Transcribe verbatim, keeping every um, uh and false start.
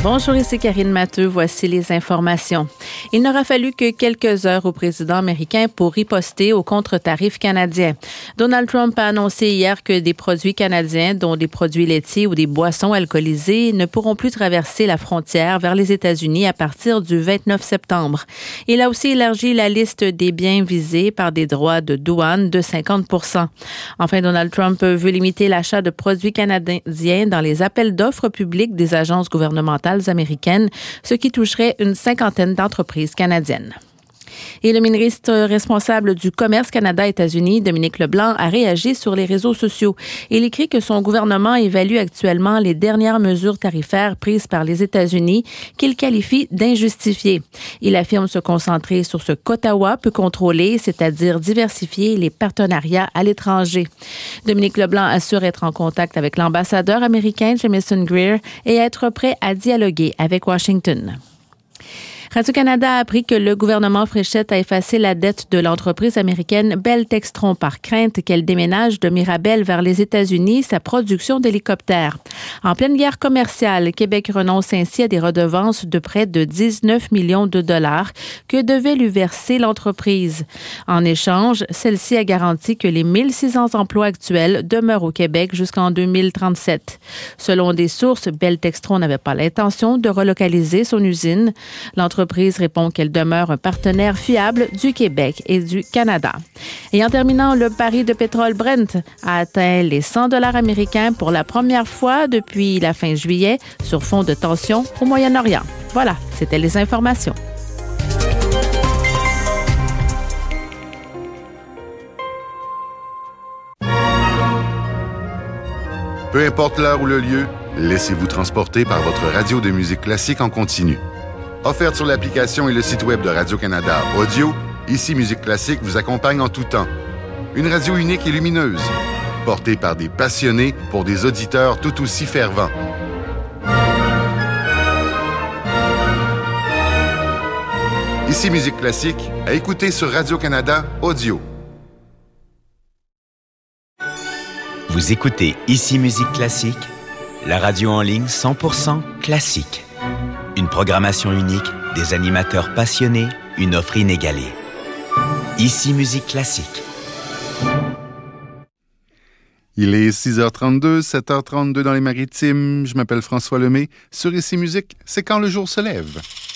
Bonjour, ici Karine Matteux. Voici les informations. Il n'aura fallu que quelques heures au président américain pour riposter aux contre-tarifs canadiens. Donald Trump a annoncé hier que des produits canadiens, dont des produits laitiers ou des boissons alcoolisées, ne pourront plus traverser la frontière vers les États-Unis à partir du vingt-neuf septembre. Il a aussi élargi la liste des biens visés par des droits de douane de cinquante pour cent. Enfin, Donald Trump veut limiter l'achat de produits canadiens dans les appels d'offres publics des agences gouvernementales américaines, ce qui toucherait une cinquantaine d'entreprises canadiennes. Et le ministre responsable du commerce Canada-États-Unis, Dominique Leblanc, a réagi sur les réseaux sociaux. Il écrit que son gouvernement évalue actuellement les dernières mesures tarifaires prises par les États-Unis qu'il qualifie d'injustifiées. Il affirme se concentrer sur ce qu'Ottawa peut contrôler, c'est-à-dire diversifier les partenariats à l'étranger. Dominique Leblanc assure être en contact avec l'ambassadeur américain Jamieson Greer et être prêt à dialoguer avec Washington. Radio-Canada a appris que le gouvernement Fréchette a effacé la dette de l'entreprise américaine Bell Textron par crainte qu'elle déménage de Mirabel vers les États-Unis sa production d'hélicoptères. En pleine guerre commerciale, Québec renonce ainsi à des redevances de près de dix-neuf millions de dollars que devait lui verser l'entreprise. En échange, celle-ci a garanti que les mille six cents emplois actuels demeurent au Québec jusqu'en deux mille trente-sept. Selon des sources, Bell Textron n'avait pas l'intention de relocaliser son usine. L'entreprise L'entreprise répond qu'elle demeure un partenaire fiable du Québec et du Canada. Et en terminant, le baril de pétrole Brent a atteint les cent dollars américains pour la première fois depuis la fin juillet sur fond de tension au Moyen-Orient. Voilà, c'était les informations. Peu importe l'heure ou le lieu, laissez-vous transporter par votre radio de musique classique en continu. Offerte sur l'application et le site web de Radio-Canada Audio, Ici Musique Classique vous accompagne en tout temps. Une radio unique et lumineuse, portée par des passionnés pour des auditeurs tout aussi fervents. Ici Musique Classique, à écouter sur Radio-Canada Audio. Vous écoutez Ici Musique Classique, la radio en ligne cent pour cent classique. Une programmation unique, des animateurs passionnés, une offre inégalée. Ici Musique Classique. Il est six heures trente-deux, sept heures trente-deux dans les Maritimes. Je m'appelle François Lemay. Sur Ici Musique, c'est quand le jour se lève.